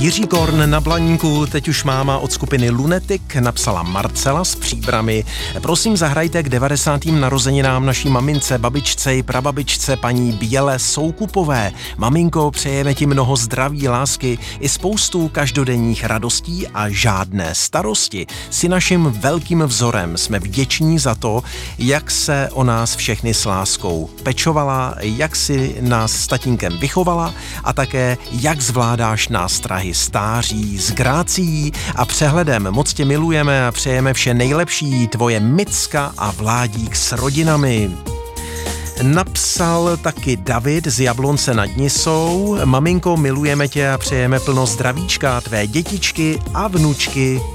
Jiří Korn na Blaníku, teď už máma od skupiny Lunatic, napsala Marcela z Příbrami. Prosím, zahrajte k 90. narozeninám naší mamince, babičce i prababičce paní Běle Soukupové. Maminko, přejeme ti mnoho zdraví, lásky i spoustu každodenních radostí a žádné starosti. Jsi naším velkým vzorem, jsme vděční za to, jak se o nás všechny s láskou pečovala, jak si nás s tatínkem vychovala a také jak zvládáš nástrahy stáří s grácií a přehledem. Moc tě milujeme a přejeme vše nejlepší, tvoje Micka a Vládík s rodinami. Napsal taky David z Jablonce nad Nisou. Maminko, milujeme tě a přejeme plno zdravíčka, tvé dětičky a vnučky